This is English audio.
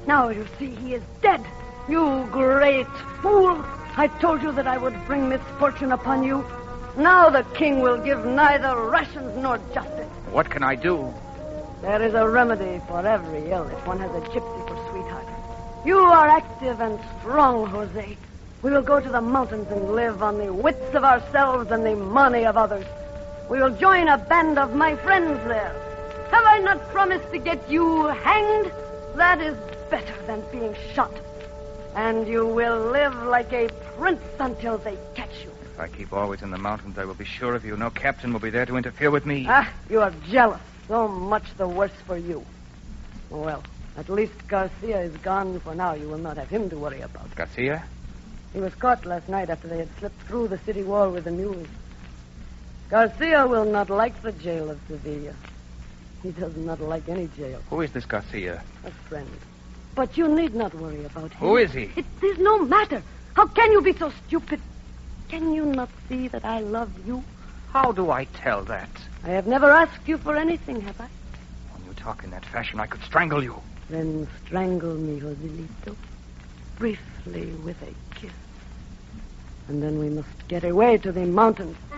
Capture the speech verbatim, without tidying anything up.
Now you see he is dead. You great fool. I told you that I would bring misfortune upon you. Now the king will give neither rations nor justice. What can I do? There is a remedy for every illness. One has a gypsy for sweetheart. You are active and strong, Jose. We will go to the mountains and live on the wits of ourselves and the money of others. We will join a band of my friends there. Have I not promised to get you hanged? That is better than being shot. And you will live like a prince until they catch you. If I keep always in the mountains, I will be sure of you. No captain will be there to interfere with me. Ah, you are jealous. So much the worse for you. Well, at least Garcia is gone for now. You will not have him to worry about. Garcia? He was caught last night after they had slipped through the city wall with the mules. Garcia will not like the jail of Sevilla. He does not like any jail. Who is this Garcia? A friend. But you need not worry about him. Who is he? It is no matter. How can you be so stupid? Can you not see that I love you? How do I tell that? I have never asked you for anything, have I? When you talk in that fashion, I could strangle you. Then strangle me, Joselito. Briefly with a kiss. And then we must get away to the mountains.